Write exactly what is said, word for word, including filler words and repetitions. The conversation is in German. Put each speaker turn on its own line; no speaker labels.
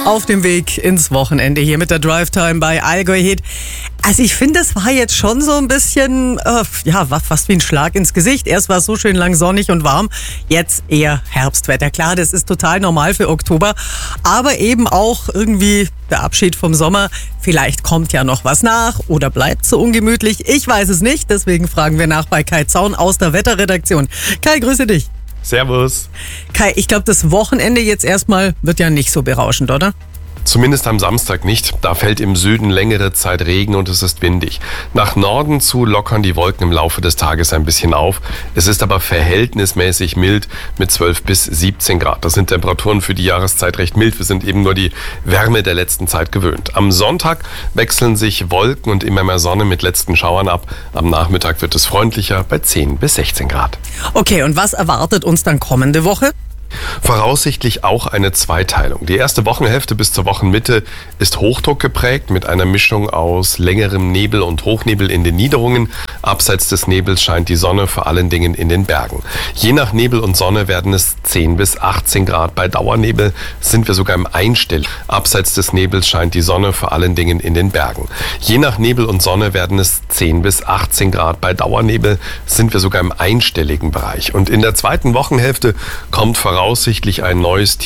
Auf dem Weg ins Wochenende hier mit der Drive Time bei Allgäu Hit. Also ich finde, das war jetzt schon so ein bisschen, äh, ja, fast wie ein Schlag ins Gesicht. Erst war es so schön lang sonnig und warm, jetzt eher Herbstwetter. Klar, das ist total normal für Oktober, aber eben auch irgendwie der Abschied vom Sommer. Vielleicht kommt ja noch was nach oder bleibt so ungemütlich. Ich weiß es nicht, deswegen fragen wir nach bei Kai Zaun aus der Wetterredaktion. Kai, grüße dich.
Servus.
Kai, ich glaube, das Wochenende jetzt erstmal wird ja nicht so berauschend, oder?
Zumindest am Samstag nicht. Da fällt im Süden längere Zeit Regen und es ist windig. Nach Norden zu lockern die Wolken im Laufe des Tages ein bisschen auf. Es ist aber verhältnismäßig mild mit zwölf bis siebzehn Grad. Das sind Temperaturen für die Jahreszeit recht mild. Wir sind eben nur die Wärme der letzten Zeit gewöhnt. Am Sonntag wechseln sich Wolken und immer mehr Sonne mit letzten Schauern ab. Am Nachmittag wird es freundlicher bei zehn bis sechzehn Grad.
Okay, und was erwartet uns dann kommende Woche?
Voraussichtlich auch eine Zweiteilung. Die erste Wochenhälfte bis zur Wochenmitte ist Hochdruck geprägt mit einer Mischung aus längerem Nebel und Hochnebel in den Niederungen. Abseits des Nebels scheint die Sonne vor allen Dingen in den Bergen. Je nach Nebel und Sonne werden es zehn bis achtzehn Grad. Bei Dauernebel sind wir sogar im Einstelligen. Abseits des Nebels scheint die Sonne vor allen Dingen in den Bergen. Je nach Nebel und Sonne werden es zehn bis achtzehn Grad. Bei Dauernebel sind wir sogar im einstelligen Bereich. Und in der zweiten Wochenhälfte kommt voraussichtlich ein neues